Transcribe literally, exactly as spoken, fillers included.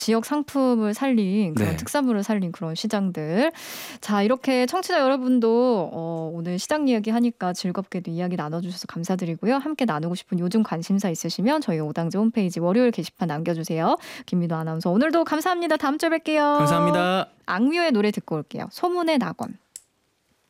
지역 상품을 살린 그런 네. 특산물을 살린 그런 시장들. 자, 이렇게 청취자 여러분도 어, 오늘 시장 이야기 하니까 즐겁게도 이야기 나눠주셔서 감사드리고요. 함께 나누고 싶은 요즘 관심사 있으시면 저희 오당제 홈페이지 월요일 게시판 남겨주세요. 김민호 아나운서 오늘도 감사합니다. 다음 주에 뵐게요. 감사합니다. 악뮤의 노래 듣고 올게요. 소문의 낙원.